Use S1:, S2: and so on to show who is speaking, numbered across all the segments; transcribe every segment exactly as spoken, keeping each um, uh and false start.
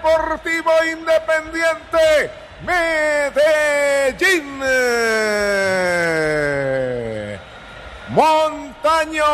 S1: Deportivo Independiente Medellín. Montaño.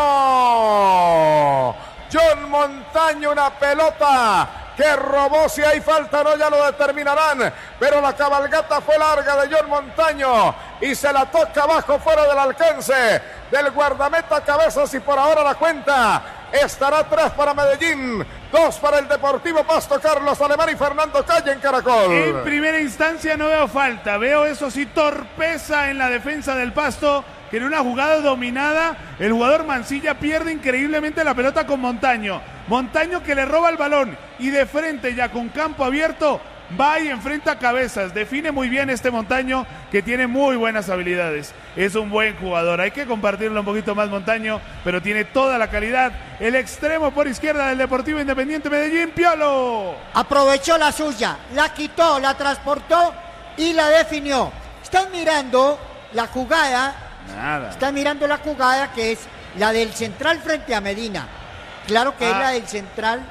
S1: John Montaño, una pelota que robó. Si hay falta no, ya lo determinarán, pero la cabalgata fue larga de John Montaño y se la toca abajo, fuera del alcance del guardameta Cabezas, y por ahora la cuenta estará tres para Medellín, dos para el Deportivo Pasto. Carlos Alemán y Fernando Calle en Caracol.
S2: En primera instancia no veo falta, veo eso sí torpeza en la defensa del Pasto, que en una jugada dominada el jugador Mancilla pierde increíblemente la pelota con Montaño. Montaño que le roba el balón y de frente, ya con campo abierto, va y enfrenta a Cabezas. Define muy bien este Montaño, que tiene muy buenas habilidades. Es un buen jugador, hay que compartirlo un poquito más Montaño, pero tiene toda la calidad. El extremo por izquierda del Deportivo Independiente Medellín, Piolo.
S3: Aprovechó la suya, la quitó, la transportó y la definió. Están mirando la jugada.
S2: Nada.
S3: Están mirando la jugada que es la del central frente a Medina. Claro que ah. es la del central.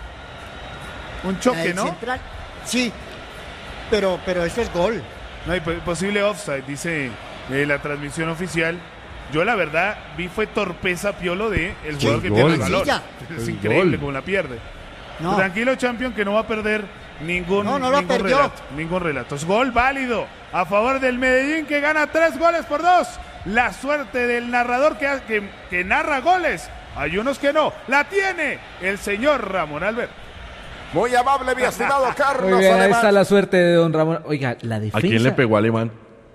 S2: Un choque, ¿no?
S3: Central. Sí, pero, pero eso es gol.
S2: No hay posible offside, dice eh, la transmisión oficial. Yo la verdad vi fue torpeza, Piolo, de el jugador que pierde el balón. Es el increíble gol. Cómo la pierde. No. Tranquilo, Champion, que no va a perder ningún,
S3: no, no lo
S2: ningún
S3: perdió.
S2: relato. Ningún relato. Es gol válido a favor del Medellín, que gana tres goles por dos. La suerte del narrador que, que, que narra goles. Hay unos que no. La tiene el señor Ramón Alberto.
S1: Muy amable, mi estimado Carlos.
S4: Muy bien, ahí está la suerte de don Ramón. Oiga, la defensa.
S5: ¿A quién le pegó Alemán?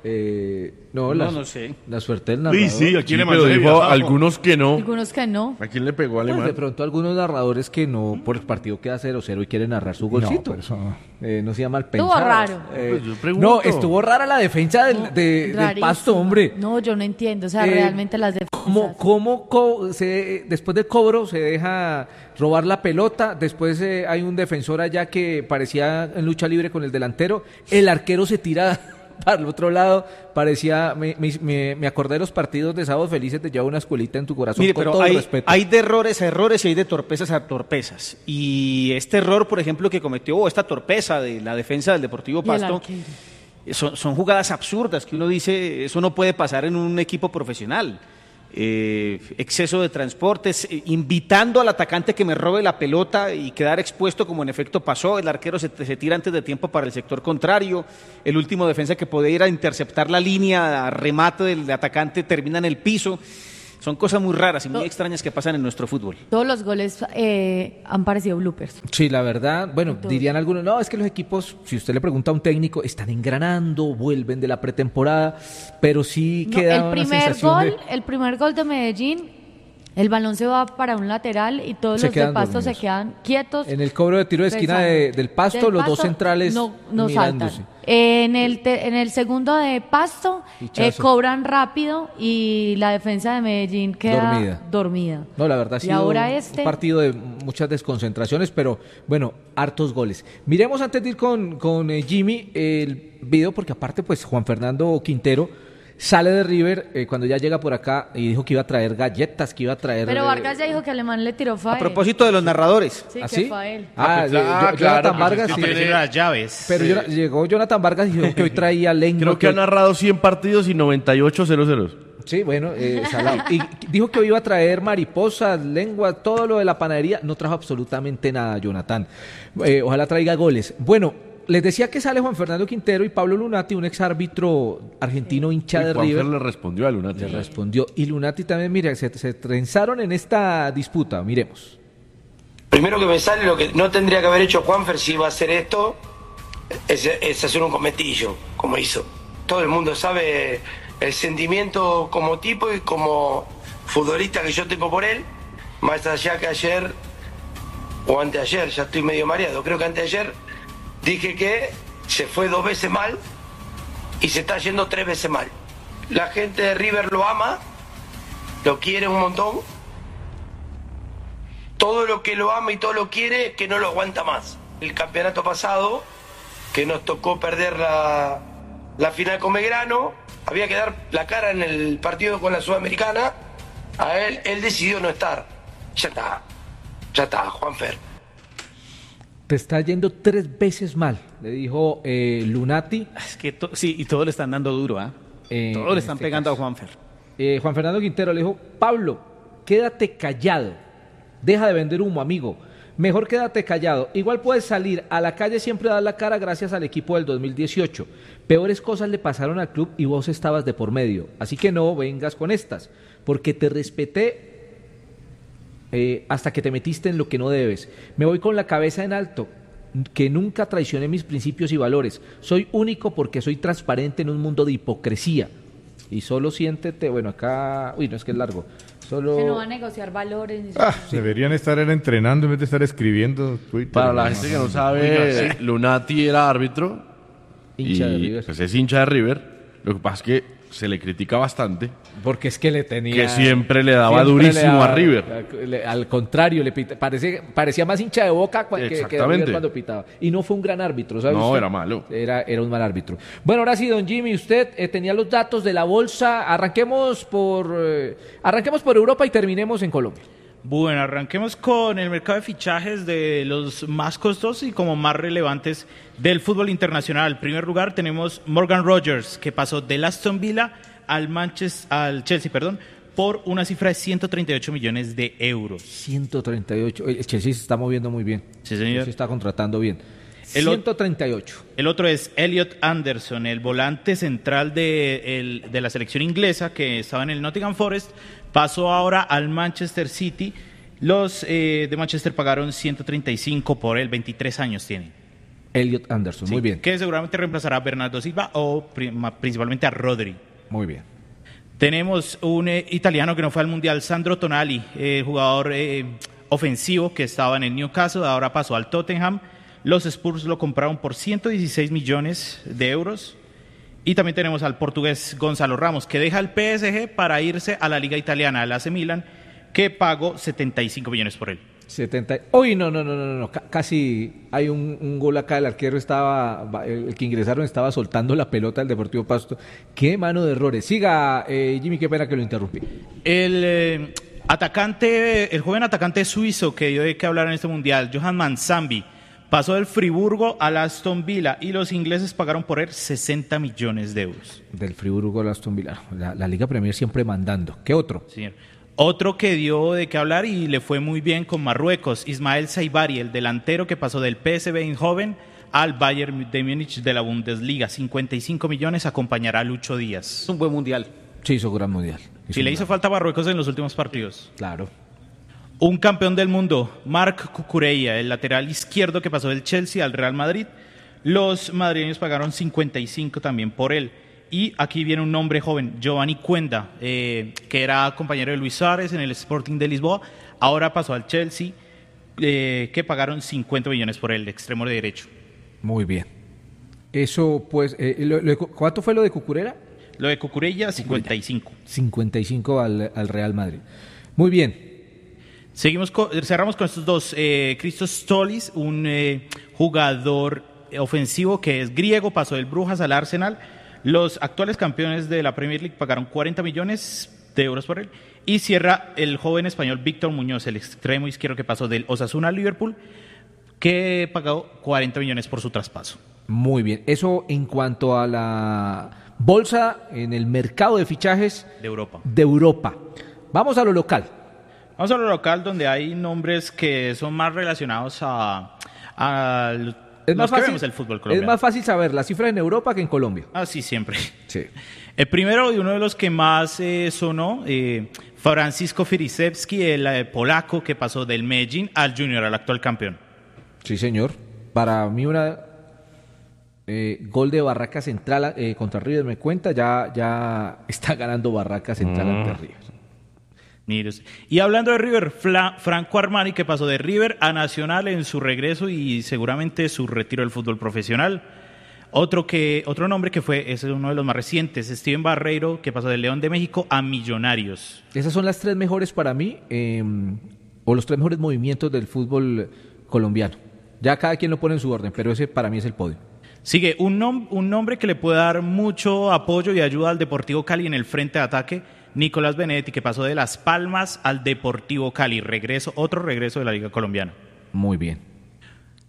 S4: Eh, no,
S6: no,
S4: la,
S6: no sé.
S4: La suerte del narrador.
S5: Sí, sí, ¿a quién le mandó? Dijo algunos que no.
S7: Algunos que no.
S5: ¿A quién le pegó Alemán?
S4: Pues de pronto algunos narradores que no, por el partido queda cero cero y quieren narrar su golcito. No, eso no. Eh, no sea mal pensado.
S7: Estuvo raro.
S4: Eh, pues no, estuvo rara la defensa del, no, de, del Pasto, hombre.
S7: No, yo no entiendo. O sea, eh, realmente las defensas.
S4: ¿Cómo, cómo co se, después del cobro se deja robar la pelota? Después eh, hay un defensor allá que parecía en lucha libre con el delantero. El arquero se tira para el otro lado. Parecía, me, me, me acordé de los partidos de Sábados Felices de llevar una escuelita en tu corazón.
S6: Mire,
S4: con
S6: pero
S4: todo
S6: hay,
S4: respeto.
S6: hay de errores a errores y hay de torpezas a torpezas. Y este error, por ejemplo, que cometió, o esta torpeza de la defensa del Deportivo Pasto, son, son jugadas absurdas que uno dice, eso no puede pasar en un equipo profesional. Eh, exceso de transportes, eh, invitando al atacante que me robe la pelota y quedar expuesto, como en efecto pasó. El arquero se, se tira antes de tiempo para el sector contrario. El último defensa que podía ir a interceptar la línea a remate del atacante termina en el piso. Son cosas muy raras y muy extrañas que pasan en nuestro fútbol.
S7: Todos los goles eh, han parecido bloopers.
S4: Sí, la verdad, bueno, Entonces. dirían algunos, no, es que los equipos, si usted le pregunta a un técnico, están engranando, vuelven de la pretemporada, pero sí
S7: no,
S4: queda
S7: el
S4: una
S7: primer
S4: sensación
S7: gol,
S4: de...
S7: El primer gol de Medellín, el balón se va para un lateral y todos se los de Pasto dormidos. Se quedan quietos.
S4: En el cobro de tiro de esquina de, del Pasto, del los Pasto, dos centrales
S7: no, no
S4: mirándose.
S7: saltan. En el, te, en el segundo de Pasto eh, cobran rápido y la defensa de Medellín queda dormida. dormida.
S4: No, la verdad ha sido
S7: ahora
S4: un
S7: este...
S4: partido de muchas desconcentraciones, pero bueno, hartos goles. Miremos antes de ir con, con eh, Jimmy el video, porque aparte pues Juan Fernando Quintero sale de River eh, cuando ya llega por acá y dijo que iba a traer galletas, que iba a traer...
S7: Pero Vargas ya dijo que Alemán le tiró fael.
S6: A propósito de los narradores.
S7: Sí,
S4: ¿Ah,
S7: que
S4: sí?
S7: fael.
S4: Ah,
S5: ah, pues, ah
S4: yo,
S5: claro.
S4: Jonathan Vargas...
S5: Pues,
S6: tiene las llaves.
S4: Pero sí. yo, llegó Jonathan Vargas y dijo que hoy traía lengua.
S5: Creo que, que ha narrado cien partidos y noventa y ocho cero ceros.
S4: Sí, bueno, eh, salado. Y dijo que hoy iba a traer mariposas, lengua, todo lo de la panadería. No trajo absolutamente nada, Jonathan. Eh, ojalá traiga goles. Bueno... Les decía que sale Juan Fernando Quintero y Pablo Lunati, un exárbitro argentino hincha
S5: y
S4: de
S5: Juan
S4: River.
S5: Fer le respondió a Lunati.
S4: Le respondió. Y Lunati también, mira, se, se trenzaron en esta disputa. Miremos.
S8: Primero que me sale lo que no tendría que haber hecho Juanfer si iba a hacer esto, es, es hacer un cometillo, como hizo. Todo el mundo sabe el sentimiento como tipo y como futbolista que yo tengo por él, más allá que ayer o anteayer, ya estoy medio mareado, creo que anteayer dije que se fue dos veces mal y se está yendo tres veces mal. La gente de River lo ama, lo quiere un montón. Todo lo que lo ama y todo lo quiere es que no lo aguanta más. El campeonato pasado, que nos tocó perder la, la final con Belgrano, había que dar la cara en el partido con la Sudamericana. A él, él decidió no estar. Ya está, ya está, Juanfer.
S4: Te está yendo tres veces mal, le dijo eh, Lunati.
S6: Es que to- sí, y todos le están dando duro, ¿ah? ¿eh?
S4: Eh,
S6: todos le están
S4: este
S6: pegando
S4: caso.
S6: a Juanfer.
S4: Eh, Juan Fernando Quintero le dijo, Pablo, quédate callado, deja de vender humo, amigo. Mejor quédate callado. Igual puedes salir a la calle, siempre dar la cara gracias al equipo del dos mil dieciocho. Peores cosas le pasaron al club y vos estabas de por medio. Así que no vengas con estas, porque te respeté eh, hasta que te metiste en lo que no debes. Me voy con la cabeza en alto, que nunca traicioné mis principios y valores. Soy único porque soy transparente en un mundo de hipocresía. Y solo siéntete, bueno, acá, uy, no es que es largo. Solo...
S7: Que no va a negociar valores. Ni
S9: Ah,
S7: sí.
S9: deberían estar entrenando en vez de estar escribiendo Twitter.
S5: Para la
S9: No,
S5: gente que
S9: no,
S5: no sabe, Lunati era árbitro.
S4: Hincha
S5: y,
S4: de River.
S5: Pues es hincha de River. Lo que pasa es que se le critica bastante.
S4: Porque es que le tenía...
S5: Que siempre le daba
S4: siempre
S5: durísimo
S4: le daba-
S5: a River.
S4: le- al contrario, le pita- parecía, parecía más hincha de Boca cua- que, que de
S5: Exactamente.
S4: River cuando pitaba. Y no fue un gran árbitro, ¿sabes?
S5: No,
S4: usted?
S5: era malo.
S4: Era, era un mal árbitro. Bueno, ahora sí, don Jimmy, usted eh, tenía los datos de la bolsa. Arranquemos por, eh, arranquemos por Europa y terminemos en Colombia.
S6: Bueno, arranquemos con el mercado de fichajes de los más costosos y como más relevantes del fútbol internacional. En primer lugar tenemos Morgan Rogers, que pasó del Aston Villa al Manchester, al Chelsea, perdón, por una cifra de ciento treinta y ocho millones de euros.
S4: ciento treinta y ocho. El Chelsea se está moviendo muy bien.
S6: Sí, señor.
S4: Se está contratando bien.
S6: El o-
S4: ciento treinta y ocho.
S6: El otro es Elliot Anderson, el volante central de, el- de la selección inglesa que estaba en el Nottingham Forest, pasó ahora al Manchester City. Los eh, de Manchester pagaron ciento treinta y cinco por él, veintitrés años tiene.
S4: Elliot Anderson,
S6: Sí,
S4: muy bien.
S6: Que seguramente reemplazará a Bernardo Silva o pri- ma- principalmente a Rodri.
S4: Muy bien.
S6: Tenemos un eh, italiano que no fue al Mundial, Sandro Tonali, eh, jugador eh, ofensivo que estaba en el Newcastle, ahora pasó al Tottenham. Los Spurs lo compraron por ciento dieciséis millones de euros. Y también tenemos al portugués Gonzalo Ramos, que deja el P S G para irse a la Liga Italiana, al A C Milan, que pagó setenta y cinco millones por él.
S4: setenta. Uy, no, no, no, no, no. ca- Casi hay un, un gol acá. El arquero estaba, va- el el que ingresaron estaba soltando la pelota del Deportivo Pasto. Qué mano de errores. Siga, eh, Jimmy, qué pena que lo interrumpí.
S6: El eh, atacante, el joven atacante suizo que dio de qué hablar en este mundial, Johan Manzambi, pasó del Friburgo al Aston Villa y los ingleses pagaron por él sesenta millones de euros.
S4: Del Friburgo al Aston Villa. La, la Liga Premier siempre mandando. ¿Qué otro?
S6: Señor. Otro que dio de qué hablar y le fue muy bien con Marruecos, Ismael Saibari, el delantero que pasó del P S V Eindhoven al Bayern de Múnich de la Bundesliga. cincuenta y cinco millones, acompañará a Lucho Díaz.
S3: Es un buen mundial.
S4: Sí, hizo gran mundial. Hizo
S6: Si
S4: un
S6: le hizo
S4: gran-
S6: falta a Marruecos en los últimos partidos.
S4: Claro.
S6: Un campeón del mundo, Marc Cucurella, el lateral izquierdo que pasó del Chelsea al Real Madrid. Los madrileños pagaron cincuenta y cinco también por él. Y aquí viene un nombre joven, Giovanni Cuenda, eh, que era compañero de Luis Suárez en el Sporting de Lisboa. Ahora pasó al Chelsea, eh, que pagaron cincuenta millones por él, extremo de derecho.
S4: Muy bien. Eso, pues, eh, lo- lo- ¿cuánto fue lo de Cucurella?
S6: Lo de Cucurella, cincuenta y cinco.
S4: cincuenta y cinco al, al Real Madrid. Muy bien.
S6: Seguimos con- cerramos con estos dos. Eh, Christos Stolis, un eh, jugador ofensivo que es griego, pasó del Brujas al Arsenal. Los actuales campeones de la Premier League pagaron cuarenta millones de euros por él. Y cierra el joven español Víctor Muñoz, el extremo izquierdo que pasó del Osasuna al Liverpool, que pagó cuarenta millones por su traspaso.
S4: Muy bien. Eso en cuanto a la bolsa en el mercado de fichajes
S6: De Europa.
S4: de Europa. Vamos a lo local.
S6: Vamos a lo local, donde hay nombres que son más relacionados a, a
S4: Es
S6: los
S4: más,
S6: que
S4: fácil,
S6: vemos el fútbol
S4: es
S6: colombiano.
S4: más fácil saber las cifras en Europa que en Colombia.
S6: Ah, sí, siempre.
S4: Sí.
S6: El primero y uno de los que más eh, sonó, eh, Francisco Firisevski, el eh, polaco que pasó del Medellín al Junior, al actual campeón.
S4: Sí, señor. Para mí una eh, gol de Barraca Central eh, contra River me cuenta, ya, ya está ganando Barraca Central
S5: Mm.
S4: ante River.
S6: Mire usted. Y hablando de River, Fla- Franco Armani, que pasó de River a Nacional en su regreso y seguramente su retiro del fútbol profesional. Otro, que, otro nombre que fue, es uno de los más recientes, Steven Barreiro, que pasó del León de México a Millonarios.
S4: Esas son las tres mejores para mí, eh, o los tres mejores movimientos del fútbol colombiano. Ya cada quien lo pone en su orden, pero ese para mí es el podio.
S6: Sigue un, nom- un nombre que le puede dar mucho apoyo y ayuda al Deportivo Cali en el frente de ataque, Nicolás Benedetti, que pasó de Las Palmas al Deportivo Cali. Regreso, otro regreso de la Liga Colombiana.
S4: Muy bien.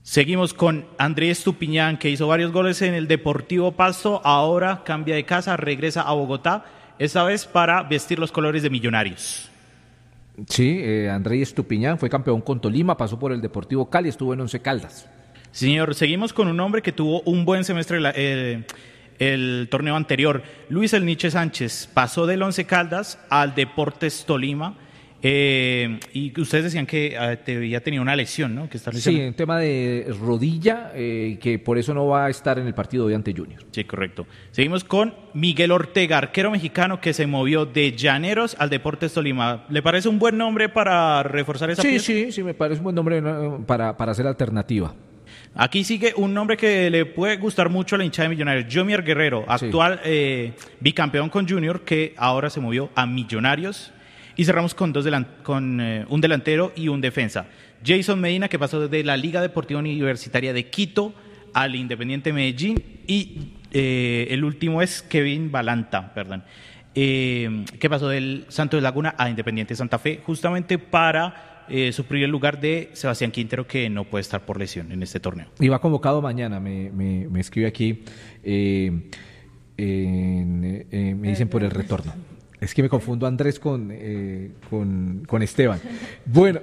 S10: Seguimos con Andrés Estupiñán, que hizo varios goles en el Deportivo Pasto, ahora cambia de casa, regresa a Bogotá, esta vez para vestir los colores de Millonarios.
S4: Sí, eh, Andrés Estupiñán fue campeón con Tolima, pasó por el Deportivo Cali, estuvo en Once Caldas.
S10: Señor, seguimos con un hombre que tuvo un buen semestre la, eh, el torneo anterior. Luis El Niche Sánchez pasó del Once Caldas al Deportes Tolima. Eh, y ustedes decían que eh, te, ya tenía una lesión, ¿no? Que está
S4: sí, un tema de rodilla, eh, que por eso no va a estar en el partido de ante Junior.
S10: Sí, correcto. Seguimos con Miguel Ortega, arquero mexicano que se movió de Llaneros al Deportes Tolima. ¿Le parece un buen nombre para reforzar esa
S4: Sí,
S10: pieza?
S4: sí, sí, me parece un buen nombre para, para hacer alternativa.
S10: Aquí sigue un nombre que le puede gustar mucho a la hinchada de Millonarios, Jomier Guerrero, actual sí. eh, bicampeón con Junior, que ahora se movió a Millonarios. Y cerramos con, dos delan- con eh, un delantero y un defensa. Jason Medina, que pasó desde la Liga Deportiva Universitaria de Quito al Independiente Medellín. Y eh, el último es Kevin Balanta, perdón, eh, que pasó del Santos de Laguna a Independiente Santa Fe, justamente para eh, suplir el lugar de Sebastián Quintero, que no puede estar por lesión en este torneo.
S4: Y va convocado mañana, me, me, me escribe aquí, eh, en, eh, me dicen por el retorno. Es que me confundo Andrés con, eh, con, con Esteban. Bueno,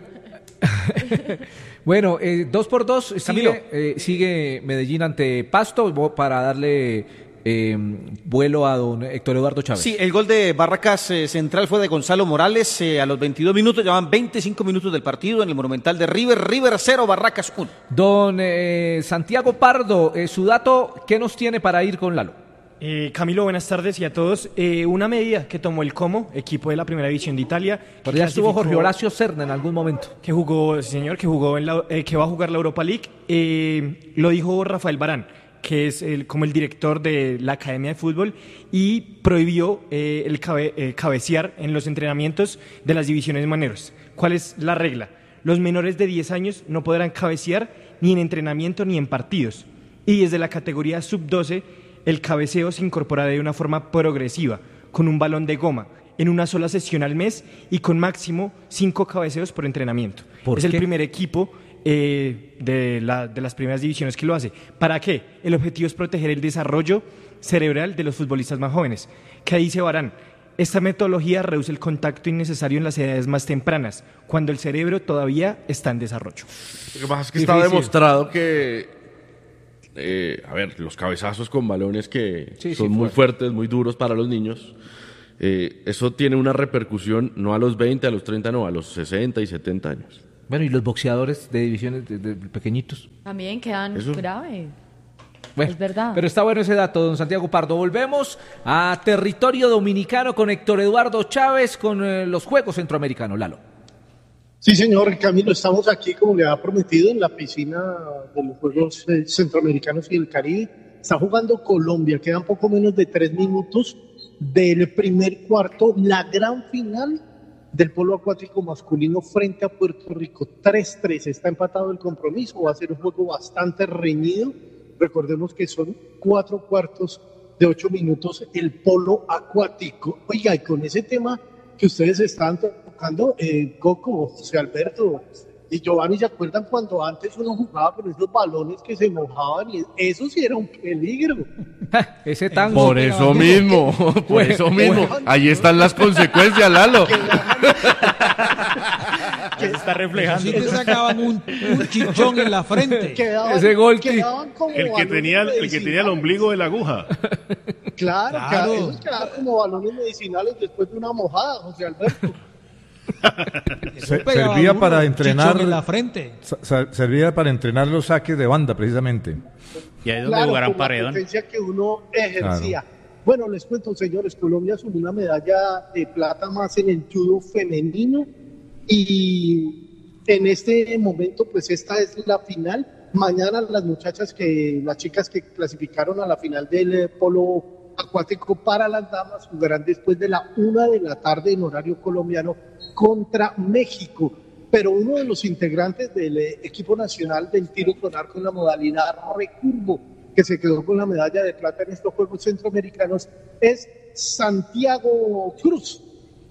S4: bueno eh, dos por dos sigue, eh, sigue Medellín ante Pasto para darle eh, vuelo a don Héctor Eduardo Chávez.
S6: Sí, el gol de Barracas eh, Central fue de Gonzalo Morales eh, a los veintidós minutos, llevaban veinticinco minutos del partido en el Monumental de River. River cero, Barracas uno.
S4: Don eh, Santiago Pardo, eh, su dato, ¿qué nos tiene para ir con Lalo?
S11: Eh, Camilo, buenas tardes y a todos. Eh, una medida que tomó el Como, equipo de la Primera División de Italia.
S4: Por allá estuvo Jorge Horacio Serna en algún momento.
S11: Que jugó, señor, que jugó en la, eh, que va a jugar la Europa League. Eh, lo dijo Rafael Barán, que es el, como el director de la Academia de Fútbol, y prohibió eh, el cabe, eh, cabecear en los entrenamientos de las divisiones menores. ¿Cuál es la regla? Los menores de diez años no podrán cabecear ni en entrenamiento ni en partidos. Y desde la categoría sub doce, el cabeceo se incorpora de una forma progresiva, con un balón de goma, en una sola sesión al mes y con máximo cinco cabeceos por entrenamiento. Es el primer equipo eh, de, la, de las primeras divisiones que lo hace. ¿Para qué? El objetivo es proteger el desarrollo cerebral de los futbolistas más jóvenes. ¿Qué dice Barán? Esta metodología reduce el contacto innecesario en las edades más tempranas, cuando el cerebro todavía está en desarrollo.
S5: Lo que pasa es que está demostrado que Eh, a ver, los cabezazos con balones que sí, son sí, muy fuertes, muy duros para los niños, eh, eso tiene una repercusión no a los veinte, a los treinta, no, a los sesenta y setenta años.
S4: Bueno, ¿y los boxeadores de divisiones de, de pequeñitos?
S7: También quedan ¿Eso? grave.
S4: Bueno,
S7: es verdad.
S4: Pero está bueno ese dato, don Santiago Pardo. Volvemos a territorio dominicano con Héctor Eduardo Chávez, con eh, los Juegos Centroamericanos. Lalo.
S12: Sí, señor Camilo, estamos aquí, como le había prometido, en la piscina de los Juegos Centroamericanos y del Caribe. Está jugando Colombia, quedan poco menos de tres minutos del primer cuarto, la gran final del polo acuático masculino frente a Puerto Rico. tres tres, está empatado el compromiso, va a ser un juego bastante reñido. Recordemos que son cuatro cuartos de ocho minutos el polo acuático. Oiga, y con ese tema que ustedes estaban tocando, eh, Coco, José Alberto y Giovanni, ¿se acuerdan cuando antes uno jugaba con esos balones que se mojaban? Y eso sí era un peligro.
S4: Ese tango.
S5: Por eso mismo, por eso mismo. Ahí están las consecuencias, Lalo.
S11: Que se está reflejando.
S13: Sí, te sacaban un, un chichón en la frente.
S12: Quedaban,
S4: ese gol que...
S12: el
S14: que tenía el que tenía el ombligo de la aguja.
S12: Claro, claro. Esos quedaban como balones medicinales después de una mojada, José Alberto.
S9: Se, servía para entrenar
S13: en la frente.
S9: Servía para entrenar los saques de banda, precisamente.
S10: Y ahí es donde
S12: claro,
S10: jugarán
S12: por
S10: paredón.
S12: La potencia que uno ejercía.
S9: Claro.
S12: Bueno, les cuento, señores, Colombia sumó una medalla de plata más en el judo femenino y en este momento, pues esta es la final. Mañana las muchachas que, las chicas que clasificaron a la final del polo acuático para las damas jugarán después de la una de la tarde en horario colombiano contra México. Pero uno de los integrantes del equipo nacional del tiro con arco en la modalidad recurvo, que se quedó con la medalla de plata en estos Juegos Centroamericanos, es Santiago Cruz,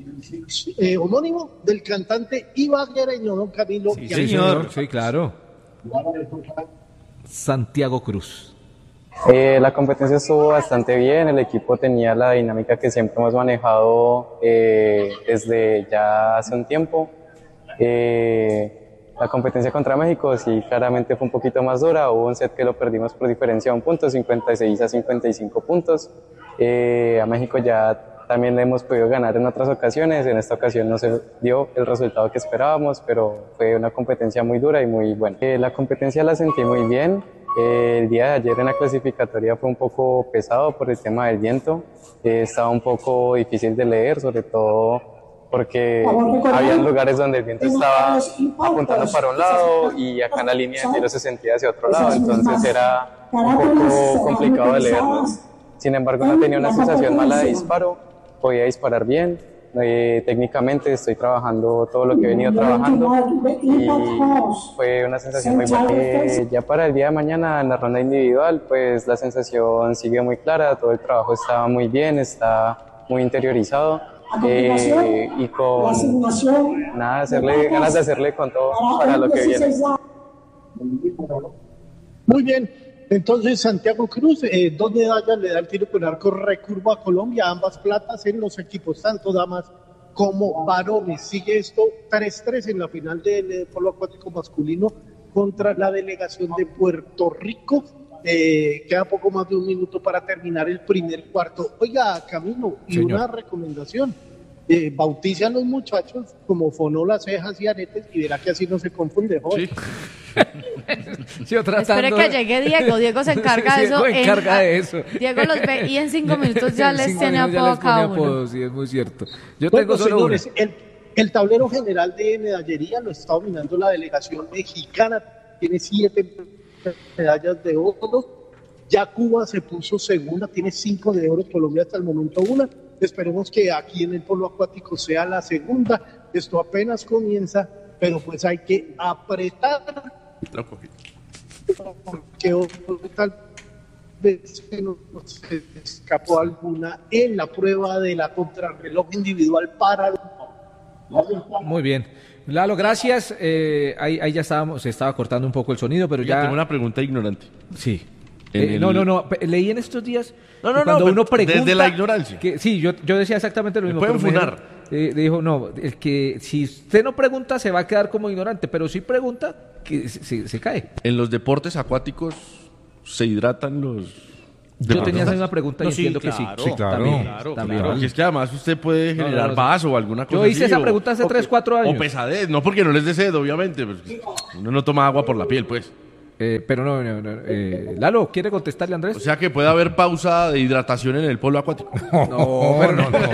S12: eh, homónimo del cantante ibaguereño, don Camilo.
S4: Sí, señor. Sí, claro. Santiago Cruz.
S15: Eh, la competencia estuvo bastante bien, el equipo tenía la dinámica que siempre hemos manejado eh, desde ya hace un tiempo. Eh, la competencia contra México sí claramente fue un poquito más dura, hubo un set que lo perdimos por diferencia de un punto, cincuenta y seis a cincuenta y cinco puntos. Eh, a México ya también le hemos podido ganar en otras ocasiones, en esta ocasión no se dio el resultado que esperábamos, pero fue una competencia muy dura y muy buena. Eh, la competencia la sentí muy bien. Eh, el día de ayer en la clasificatoria fue un poco pesado por el tema del viento, eh, estaba un poco difícil de leer, sobre todo porque había lugares donde el viento estaba apuntando para un lado y acá en la línea de tiro se sentía hacia otro lado, entonces era un poco complicado de leernos. Sin embargo, no tenía una sensación mala de disparo, podía disparar bien. Eh, técnicamente estoy trabajando todo lo que he venido trabajando y fue una sensación muy buena. Eh, ya para el día de mañana en la ronda individual, pues la sensación sigue muy clara, todo el trabajo está muy bien, está muy interiorizado eh, y con nada, hacerle, ganas de hacerle con todo para lo que viene.
S12: Muy bien. Entonces, Santiago Cruz, eh, dos medallas le da el tiro con arco recurvo a Colombia, ambas platas en los equipos, tanto damas como varones. Sigue esto tres tres en la final del polo acuático masculino contra la delegación de Puerto Rico. Eh, queda poco más de un minuto para terminar el primer cuarto. Oiga, Camilo, y Señor. Una recomendación. Eh, bautice a los muchachos como Fonola, Cejas y Aretes y verá que así no se confunde, joven. Sí.
S7: Sí, espere que llegue Diego, Diego se encarga
S4: sí,
S7: de eso.
S4: Se encarga en, de eso.
S7: Diego los ve y en cinco minutos ya les tiene apodo a cada uno.
S4: Sí, es muy cierto. Yo
S12: bueno,
S4: tengo solo
S12: señores, el, el tablero general de medallería lo está dominando la delegación mexicana, tiene siete medallas de oro. Ya Cuba se puso segunda, tiene cinco de oro, Colombia hasta el momento una. Esperemos que aquí en el polo acuático sea la segunda. Esto apenas comienza, pero pues hay que apretar. Porque tal vez se nos escapó alguna en la prueba de la contrarreloj individual para...
S4: Muy bien. Lalo, gracias. Eh, ahí, ahí ya estábamos, se estaba cortando un poco el sonido, pero
S5: Yo
S4: ya...
S5: tengo una pregunta ignorante.
S4: Sí. Eh, el... No, no, no. Leí en estos días...
S5: No, no,
S4: cuando
S5: no,
S4: uno pregunta,
S5: desde la ignorancia.
S4: Que, sí, yo, yo decía exactamente lo mismo.
S5: Me pueden funar.
S4: Eh, dijo, no, el que si usted no pregunta se va a quedar como ignorante, pero si pregunta, que se, se, se cae.
S5: En los deportes acuáticos se hidratan los...
S4: Yo tenía esa misma pregunta
S5: no,
S4: y
S5: sí,
S4: entiendo
S5: claro,
S4: que sí.
S5: Sí, claro.
S4: También,
S5: claro,
S4: también.
S5: claro. Porque es que además usted puede generar no, no, no, vaso o alguna cosa
S4: Yo hice
S5: así,
S4: esa
S5: o,
S4: pregunta hace tres, cuatro años.
S5: O pesadez, no porque no les dé sed, obviamente. Pues, uno no toma agua por la piel, pues.
S4: Eh, pero no, no, no eh, Lalo, ¿quiere contestarle, Andrés?
S5: O sea que puede haber pausa de hidratación en el polo acuático.
S4: No, pero no, no.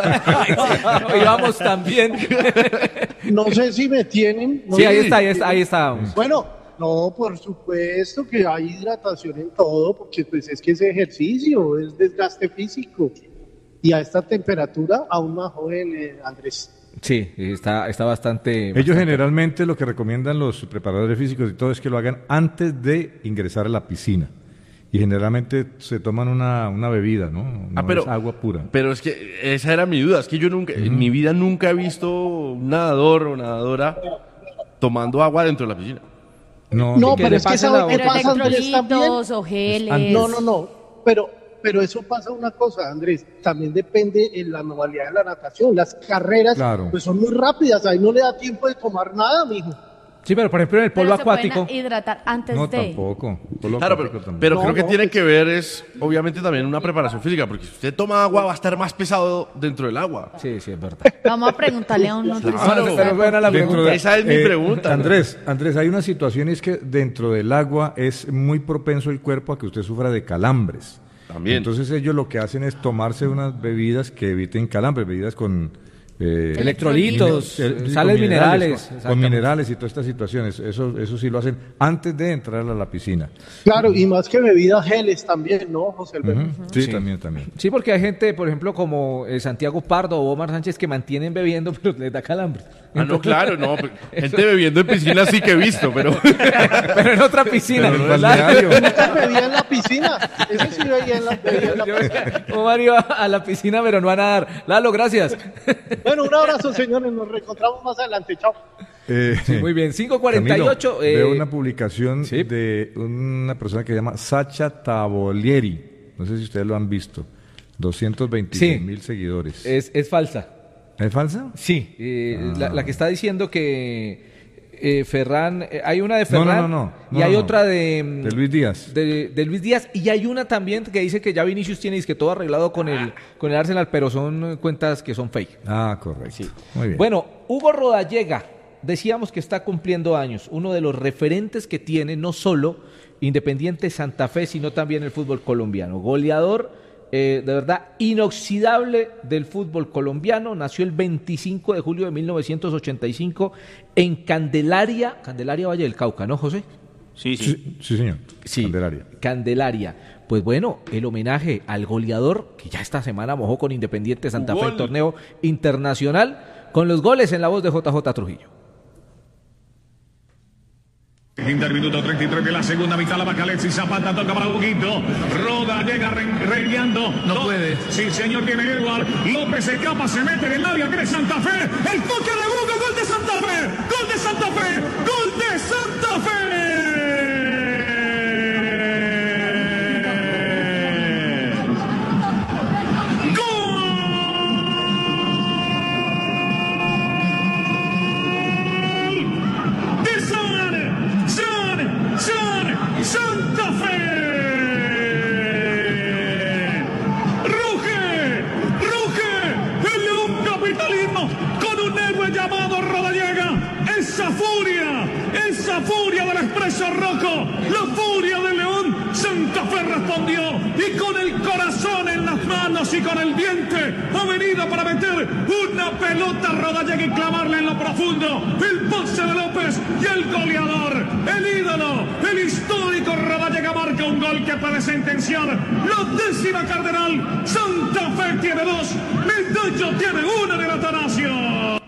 S4: Y vamos también.
S12: No sé si me tienen. No
S4: sí,
S12: sé
S4: ahí
S12: si
S4: está, ahí está, ahí está.
S12: Bueno, no, por supuesto que hay hidratación en todo, porque pues es que ese ejercicio es desgaste físico. Y a esta temperatura, aún más joven, eh, Andrés.
S4: Sí, está, está bastante...
S9: Ellos
S4: bastante.
S9: generalmente lo que recomiendan los preparadores físicos y todo es que lo hagan antes de ingresar a la piscina. Y generalmente se toman una, una bebida, ¿no? No
S5: ah, pero,
S9: es agua pura.
S5: Pero es que esa era mi duda. Es que yo nunca, uh-huh. en mi vida nunca he visto un nadador o nadadora tomando agua dentro de la piscina.
S12: No, no pero es que sabe qué pasa, Andrés, también.
S7: O geles.
S12: No, no, no. Pero... Pero eso pasa una cosa, Andrés, también depende en la modalidad de la natación. Las carreras claro. pues son muy rápidas, ahí no le da tiempo de tomar nada, mijo.
S4: Sí, pero por ejemplo en el polo
S7: pero
S4: acuático...
S7: Se pueden hidratar antes
S9: no,
S7: de...
S9: No, tampoco. Polo
S5: claro, pero,
S9: tampoco.
S5: pero
S12: no,
S5: creo que
S12: no,
S5: tiene
S12: pues...
S5: que ver es, obviamente, también una preparación física, porque si usted toma agua va a estar más pesado dentro del agua.
S4: Sí, sí, es verdad.
S7: Vamos a preguntarle a un nutricionista.
S5: Claro, pero bueno, la pregunta. De, Esa es mi eh, pregunta.
S9: Andrés, ¿no? Andrés, hay una situación y es que dentro del agua es muy propenso el cuerpo a que usted sufra de calambres.
S5: También.
S9: Entonces ellos lo que hacen es tomarse unas bebidas que eviten calambres, bebidas con...
S4: Eh, electrolitos, el, sales con minerales.
S9: Con, con minerales y todas estas situaciones. Eso, eso sí lo hacen antes de entrar a la piscina.
S12: Claro, y más que bebidas geles también, ¿no, José Alberto?
S9: Uh-huh. Sí, sí, también, también.
S4: Sí, porque hay gente, por ejemplo, como eh, Santiago Pardo o Omar Sánchez que mantienen bebiendo, pero les da calambre.
S5: Ah, no, claro, no. Gente bebiendo en piscina sí que he visto, pero...
S4: pero en otra piscina.
S9: Pero en el balneario.
S12: Nunca bebía en la piscina. Eso sí veía en la, bebía en la piscina.
S4: Omar iba a la piscina, pero no a nadar. Lalo, gracias.
S12: Bueno, un abrazo, señores. Nos reencontramos más adelante. Chao.
S9: Eh,
S4: sí, muy bien, cinco cuarenta y ocho.
S9: Camilo,
S4: eh,
S9: veo una publicación
S4: ¿sí?
S9: de una persona que se llama Sacha Tavolieri. No sé si ustedes lo han visto. doscientos veintiséis mil sí, seguidores.
S4: Es, es falsa.
S9: ¿Es falsa?
S4: Sí, eh, ah. la, la que está diciendo que eh, Ferran, eh, hay una de Ferran
S9: no, no, no, no,
S4: y
S9: no,
S4: hay
S9: no,
S4: otra de,
S9: de Luis Díaz.
S4: De, de Luis Díaz y hay una también que dice que ya Vinicius tiene dice que todo arreglado con el con el Arsenal, pero son cuentas que son fake.
S9: Ah, correcto.
S4: Sí.
S9: Muy bien.
S4: Bueno, Hugo Rodallega, decíamos que está cumpliendo años, uno de los referentes que tiene no solo Independiente Santa Fe, sino también el fútbol colombiano. Goleador Eh, de verdad, inoxidable del fútbol colombiano, nació el veinticinco de julio de mil novecientos ochenta y cinco en Candelaria, Candelaria Valle del Cauca, ¿no, José?
S9: Sí, sí. Sí, sí señor.
S4: Sí,
S9: Candelaria.
S4: Candelaria. Pues bueno, el homenaje al goleador, que ya esta semana mojó con Independiente Santa Fe el torneo internacional, con los goles en la voz de J J Trujillo.
S16: Inter minuto treinta y tres de la segunda mitad, la baja Alexis Zapata, toca para Huguito, Roda llega regueando, no, no puede, sí señor, tiene Edward, López se escapa, se mete en el área, de Santa Fe, el toque de Hugo, gol de Santa Fe, gol de Santa Fe, gol de Santa Fe. Santa Fe, ruge, ruge el león capitalismo con un héroe llamado Rodallega, esa furia, esa furia del expreso rojo, la furia del león. Santa Fe respondió y con el corazón en las manos y con el diente ha venido para meter una pelota a Rodallega y clavarla en lo profundo. El pase de López y el goleador, el ídolo, el histórico Rodallega marca un gol que puede sentenciar la décima Cardenal. Santa Fe tiene dos, Medallo tiene una de la Atanasio.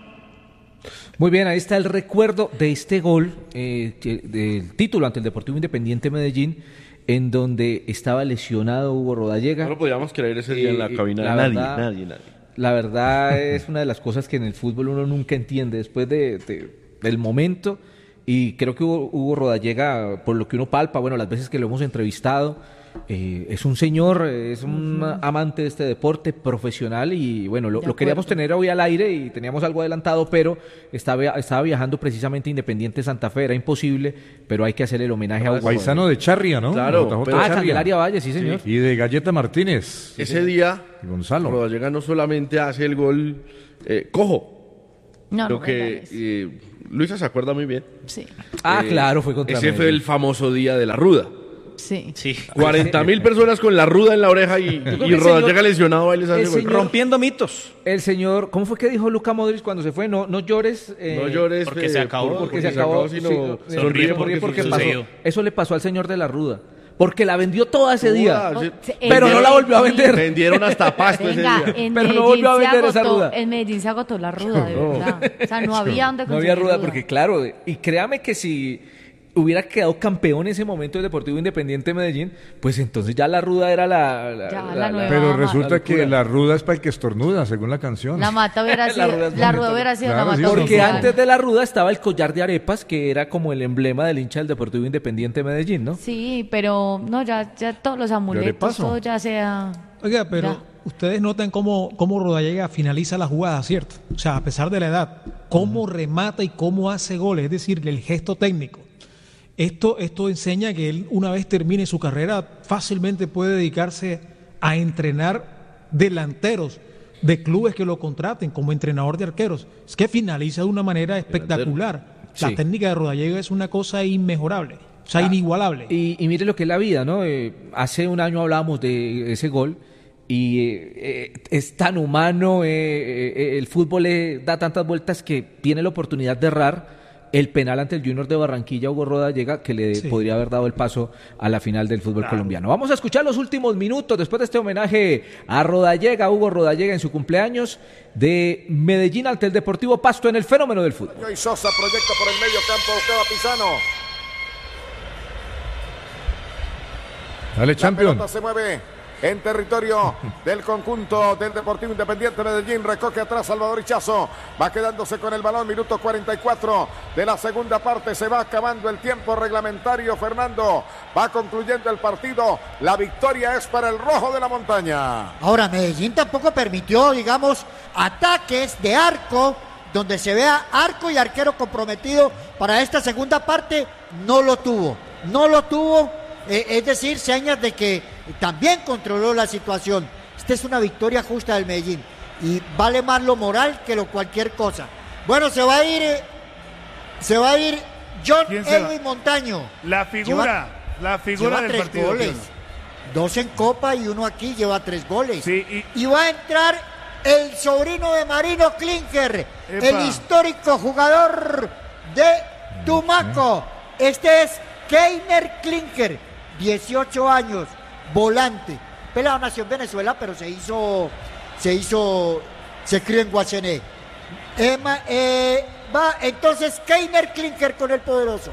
S4: Muy bien, ahí está el recuerdo de este gol, eh, del título ante el Deportivo Independiente Medellín, en donde estaba lesionado Hugo Rodallega.
S5: No lo podíamos creer ese día eh, en la cabina.
S4: La
S5: nadie,
S4: verdad,
S5: nadie, nadie.
S4: La verdad es una de las cosas que en el fútbol uno nunca entiende después de, de, del momento. Y creo que Hugo, Hugo Rodallega, por lo que uno palpa, bueno, las veces que lo hemos entrevistado, eh, es un señor, es un uh-huh. amante de este deporte profesional y bueno, lo, lo queríamos tener hoy al aire y teníamos algo adelantado, pero estaba, estaba viajando precisamente a Independiente Santa Fe, era imposible, pero hay que hacer el homenaje a Hugo.
S9: Paisano de Charria, ¿no?
S5: Claro.
S9: J J
S4: Ah,
S9: Charria.
S4: Candelaria Valle, sí señor.
S9: Sí. Y de Galleta Martínez.
S5: Ese sí, día,
S9: y Gonzalo.
S5: Rodallega no solamente hace el gol eh, cojo,
S7: no,
S5: lo
S7: no
S5: que eh, Luisa se acuerda muy bien.
S7: Sí.
S4: Ah, eh, claro, fue contra
S5: Ese
S4: Medellín.
S5: fue el famoso día de la ruda.
S7: Sí.
S10: Sí.
S5: cuarenta mil personas con la ruda en la oreja y, y Rodallega lesionado ahí les hace
S6: señor, rompiendo mitos.
S4: El señor, ¿cómo fue que dijo Luka Modric cuando se fue? No, no llores. Eh,
S5: no llores.
S10: Porque
S5: eh,
S10: se acabó.
S4: Porque,
S5: porque
S4: se acabó,
S5: sino
S4: sí, no,
S5: sonríe porque,
S4: porque
S5: porque
S4: pasó. Eso le pasó al señor de la ruda. Porque la vendió toda ese día.
S5: Ruda,
S7: sí.
S4: Pero no la volvió a vender.
S5: Vendieron hasta pasto
S7: Venga,
S5: ese día.
S7: en
S4: Pero
S7: Medellín
S4: no volvió a vender
S7: agotó,
S4: esa ruda.
S7: En Medellín se agotó la ruda, de verdad. O sea, no había donde
S4: No
S7: conseguir
S4: había ruda, porque claro, y créame que si hubiera quedado campeón en ese momento el Deportivo Independiente de Medellín, pues entonces ya la ruda era la... la,
S7: Ya,
S4: la,
S7: la
S4: la
S7: nueva
S9: Pero
S7: mata.
S9: resulta
S4: La
S9: que
S4: locura.
S9: la ruda es para el que estornuda, según la canción.
S7: La mata hubiera
S4: La
S7: sido,
S4: ruda es
S7: la
S4: bonita.
S7: ruda hubiera sido
S9: Claro,
S7: la
S9: sí,
S7: mata
S4: Porque
S7: oficial.
S4: antes de la ruda estaba el collar de arepas, que era como el emblema del hincha del Deportivo Independiente de Medellín, ¿no?
S7: Sí, pero no, ya, ya todos los amuletos,
S9: paso.
S7: todo ya sea...
S13: Oiga, pero
S7: Ya.
S13: ustedes notan cómo, cómo Rodallega finaliza la jugada, ¿cierto? O sea, a pesar de la edad, cómo remata y cómo hace goles, es decir, el gesto técnico. Esto, esto enseña que él, una vez termine su carrera, fácilmente puede dedicarse a entrenar delanteros de clubes que lo contraten como entrenador de arqueros. Es que finaliza de una manera espectacular. La
S4: Sí.
S13: técnica de Rodallega es una cosa inmejorable, o sea,
S4: Ah,
S13: inigualable.
S4: Y, y mire lo que es la vida, ¿no? Eh, hace un año hablábamos de ese gol y eh, eh, es tan humano, eh, eh, el fútbol le da tantas vueltas que tiene la oportunidad de errar. El penal ante el Junior de Barranquilla, Hugo Rodallega, que le
S13: Sí.
S4: podría haber dado el paso a la final del fútbol colombiano. Vamos a escuchar los últimos minutos después de este homenaje a Rodallega, Hugo Rodallega en su cumpleaños de Medellín ante el Deportivo Pasto en el fenómeno del fútbol.
S1: Y Sosa proyecta por el medio campo, buscaba Pisano.
S9: Dale,
S1: La
S9: champion.
S1: pelota se mueve en territorio del conjunto del Deportivo Independiente Medellín. Recoge atrás Salvador Hichazo, va quedándose con el balón, minuto cuarenta y cuatro de la segunda parte, se va acabando el tiempo reglamentario. Fernando, va concluyendo el partido, la victoria es para el Rojo de la Montaña.
S3: Ahora, Medellín tampoco permitió, digamos, ataques de arco, donde se vea arco y arquero comprometido para esta segunda parte, no lo tuvo, no lo tuvo, eh, es decir, señas de que también controló la situación. Esta es una victoria justa del Medellín y vale más lo moral que lo cualquier cosa. Bueno, se va a ir, eh, se va a ir John Edwin Montaño.
S2: La figura, lleva, la figura
S3: lleva
S2: del
S3: tres
S2: partido.
S3: Goles, dos en Copa y uno aquí, lleva tres goles.
S2: Sí, y...
S3: y va a entrar el sobrino de Marino Klinker, Epa. el histórico jugador de Tumaco. Este es Keiner Klinker, dieciocho años, volante. Pelado nació en Venezuela, pero se hizo, se hizo, se crió en Guachené. Emma, eh, va entonces Keiner Klinker con el poderoso.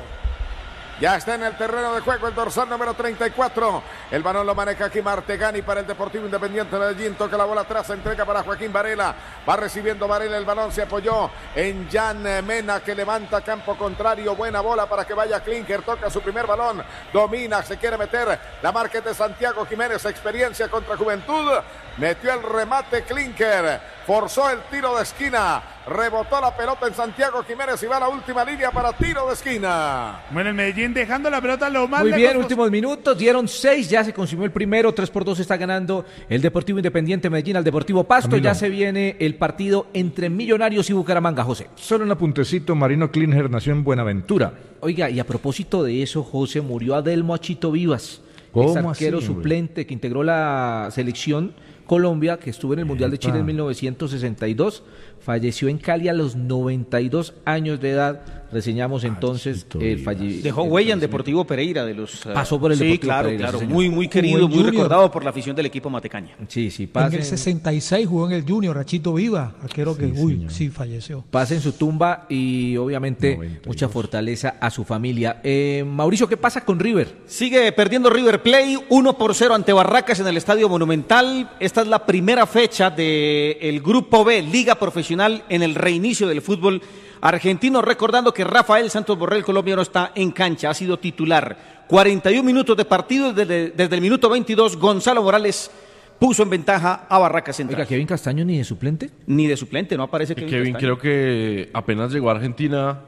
S1: Ya está en el terreno de juego el dorsal número treinta y cuatro. El balón lo maneja aquí Martegani para el Deportivo Independiente de Medellín. Toca la bola atrás, entrega para Joaquín Varela. Va recibiendo Varela el balón, se apoyó en Jan Mena que levanta campo contrario. Buena bola para que vaya Klinker. Toca su primer balón, domina, se quiere meter. La marca es de Santiago Jiménez, experiencia contra Juventud. Metió el remate Klinker, forzó el tiro de esquina, rebotó la pelota en Santiago Jiménez y va a la última línea para tiro de esquina.
S2: Bueno, el Medellín dejando la pelota lo más
S4: Muy bien,
S2: lejos.
S4: últimos minutos, dieron seis, ya se consumió el primero, tres por dos está ganando el Deportivo Independiente Medellín al Deportivo Pasto. Camilo. Ya se viene el partido entre Millonarios y Bucaramanga, José.
S9: Solo un apuntecito, Marino Klinker nació en Buenaventura.
S4: Oiga, y a propósito de eso, José, murió Adelmo Achito Vivas,
S9: ¿Cómo
S4: ex arquero
S9: así,
S4: suplente
S9: güey?
S4: que integró la selección Colombia, que estuvo en el Mundial de Chile en mil novecientos sesenta y dos, falleció en Cali a los noventa y dos años de edad. Reseñamos entonces el fallecimiento.
S6: Dejó huella en Deportivo Pereira de los. Uh,
S4: pasó por el
S6: sí,
S4: Deportivo
S6: claro,
S4: Pereira,
S6: claro,
S4: sí,
S6: muy muy querido, muy Junior. Recordado por la afición del equipo matecaña.
S4: Sí, sí, pasen.
S13: En el sesenta y seis jugó en el Junior, Rachito Viva, arquero que, sí, uy, señor. sí, falleció.
S4: Pasa en su tumba y obviamente noventa y dos. Mucha fortaleza a su familia. Eh, Mauricio, ¿qué pasa con River?
S6: Sigue perdiendo River Plate, uno por cero ante Barracas en el Estadio Monumental. Esta es la primera fecha del Grupo B, Liga Profesional, en el reinicio del fútbol argentino, recordando que Rafael Santos Borré, el colombiano, está en cancha, ha sido titular. cuarenta y un minutos de partido, desde, desde el minuto veintidós, Gonzalo Morales puso en ventaja a Barracas Central.
S4: Oiga, ¿Kevin Castaño ni de suplente?
S6: Ni de suplente, no aparece Kevin,
S5: Kevin
S6: Castaño.
S5: Creo que apenas llegó a Argentina.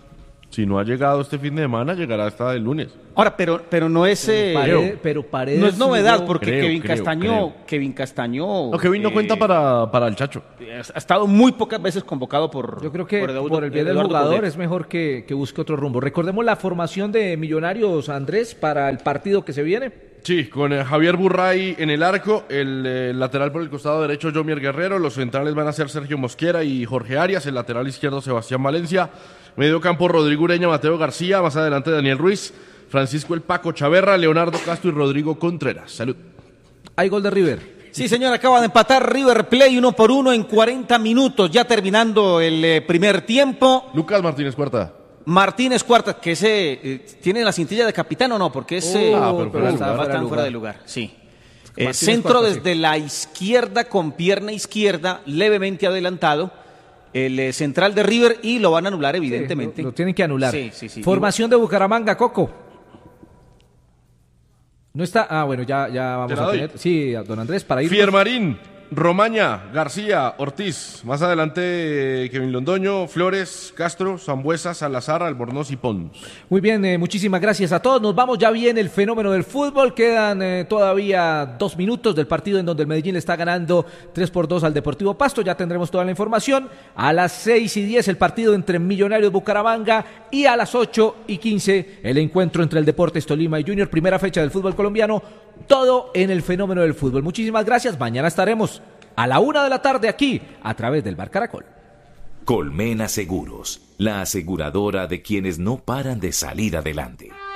S5: Si no ha llegado este fin de semana, llegará hasta el lunes.
S6: Ahora, pero, pero no es eh,
S4: Paredes, pero Paredes
S6: no es novedad,
S4: jugó...
S6: porque
S5: creo,
S6: Kevin
S5: creo,
S6: Castaño,
S5: creo.
S6: Kevin Castaño.
S5: No, Kevin no
S6: eh,
S5: cuenta para, para el Chacho.
S6: Ha estado muy pocas veces convocado por.
S4: Yo creo que por,
S6: Eduardo,
S4: por el bien del
S6: Eduardo
S4: jugador
S6: Bonet.
S4: es mejor que, que busque otro rumbo. Recordemos la formación de Millonarios, Andrés, para el partido que se viene.
S5: Sí, con eh, Javier Burray en el arco, el eh, lateral por el costado derecho Jomier Guerrero, los centrales van a ser Sergio Mosquera y Jorge Arias, el lateral izquierdo Sebastián Valencia, medio campo Rodrigo Ureña, Mateo García, más adelante Daniel Ruiz, Francisco El Paco Chaverra, Leonardo Castro y Rodrigo Contreras. Salud.
S4: Hay gol de River.
S6: Sí, señor, acaba de empatar River Plate uno por uno en cuarenta minutos, ya terminando el eh, primer tiempo.
S5: Lucas Martínez Cuarta.
S6: Martínez Cuarta, que ese eh, tiene la cintilla de capitán o no, porque ese
S4: Oh, pero
S6: pero
S4: está
S6: está
S4: fuera de
S6: fuera
S4: lugar.
S6: de lugar. Sí. Eh,
S4: Martínez
S6: centro
S4: Cuarta,
S6: desde
S4: sí.
S6: la izquierda con pierna izquierda, levemente adelantado. El eh, central de River y lo van a anular, evidentemente.
S4: Sí, lo, lo tienen que anular.
S6: Sí, sí, sí.
S4: Formación de Bucaramanga, Coco. No está. Ah, bueno, ya, ya vamos
S5: ¿Te la
S4: a
S5: doy?
S4: tener. Sí, don Andrés, para ir.
S5: Fiermarín, Romaña, García, Ortiz, más adelante Kevin Londoño, Flores, Castro, Sambuesa, Salazar, Albornoz y Pons.
S4: Muy bien, eh, muchísimas gracias a todos. Nos vamos, ya viene el fenómeno del fútbol. Quedan eh, todavía dos minutos del partido en donde el Medellín le está ganando tres por dos al Deportivo Pasto. Ya tendremos toda la información. A las seis y diez el partido entre Millonarios Bucaramanga y a las ocho y quince el encuentro entre el Deportes Tolima y Junior. Primera fecha del fútbol colombiano. Todo en el fenómeno del fútbol. Muchísimas gracias. Mañana estaremos a la una de la tarde aquí a través del Bar Caracol.
S17: Colmena Seguros, la aseguradora de quienes no paran de salir adelante.